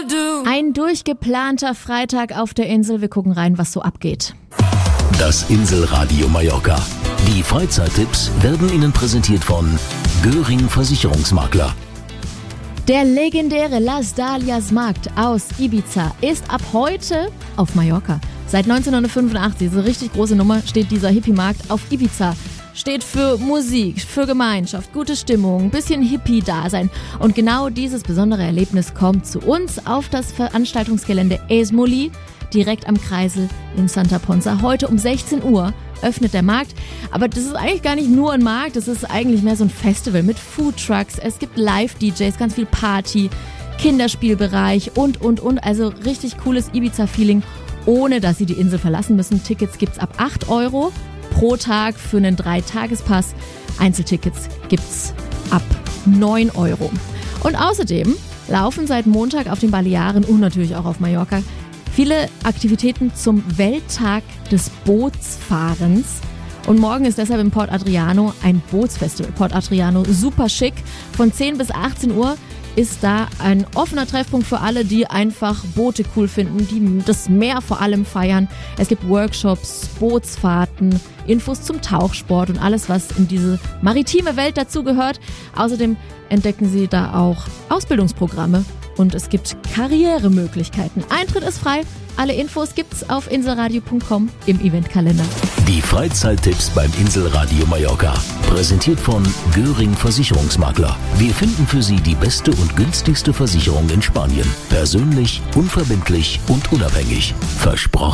gonna do? Ein durchgeplanter Freitag auf der Insel. Wir gucken rein, was so abgeht. Das Inselradio Mallorca. Die Freizeittipps werden Ihnen präsentiert von Göring Versicherungsmakler. Der legendäre Las Dalias Markt aus Ibiza ist ab heute auf Mallorca. Seit 1985, so eine richtig große Nummer, steht dieser Hippie-Markt auf Ibiza. Steht für Musik, für Gemeinschaft, gute Stimmung, ein bisschen Hippie-Dasein. Und genau dieses besondere Erlebnis kommt zu uns auf das Veranstaltungsgelände Esmoli, direkt am Kreisel in Santa Ponsa. Heute um 16 Uhr öffnet der Markt. Aber das ist eigentlich gar nicht nur ein Markt, das ist eigentlich mehr so ein Festival mit Foodtrucks. Es gibt Live-DJs, ganz viel Party, Kinderspielbereich und. Also richtig cooles Ibiza-Feeling, ohne dass Sie die Insel verlassen müssen. Tickets gibt's ab 8 Euro pro Tag für einen 3-Tages-Pass. Einzeltickets gibt's ab 9 Euro. Und außerdem laufen seit Montag auf den Balearen und natürlich auch auf Mallorca viele Aktivitäten zum Welttag des Bootsfahrens. Und morgen ist deshalb in Port Adriano ein Bootsfestival. Port Adriano, super schick. Von 10 bis 18 Uhr ist da ein offener Treffpunkt für alle, die einfach Boote cool finden, die das Meer vor allem feiern. Es gibt Workshops, Bootsfahrten, Infos zum Tauchsport und alles, was in diese maritime Welt dazugehört. Außerdem entdecken Sie da auch Ausbildungsprogramme und es gibt Karrieremöglichkeiten. Eintritt ist frei. Alle Infos gibt's auf inselradio.com im Eventkalender. Die Freizeittipps beim Inselradio Mallorca. Präsentiert von Göring Versicherungsmakler. Wir finden für Sie die beste und günstigste Versicherung in Spanien. Persönlich, unverbindlich und unabhängig. Versprochen.